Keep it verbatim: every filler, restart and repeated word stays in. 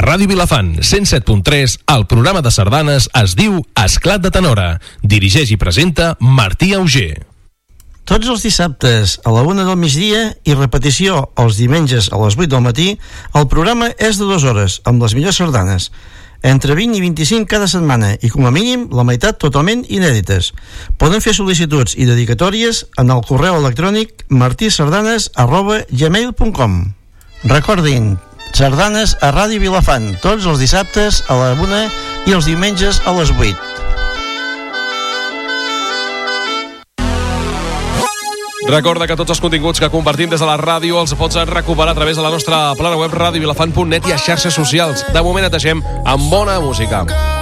Ràdio Vilafant, cent set punt tres, el programa de sardanes es diu Esclat de Tenora. Dirigeix i presenta Martí Auger. Tots els dissabtes a la una del migdia i repetició els diumenges a les vuit del matí, el programa és de dues hores, amb les millors sardanes. Entre vint i vint-i-cinc cada setmana i, com a mínim, la meitat totalment inèdites. Poden fer sol·licituds i dedicatòries en el correu electrònic martisardanes arroba gmail punt com. Recordin, sardanes a Ràdio Vilafant, tots els dissabtes a la una i els diumenges a les vuit. Recorda que tots els continguts que compartim des de la ràdio els pots recuperar a través de la nostra plana web radio vilafant punt net i a xarxes socials. De moment et deixem amb bona música.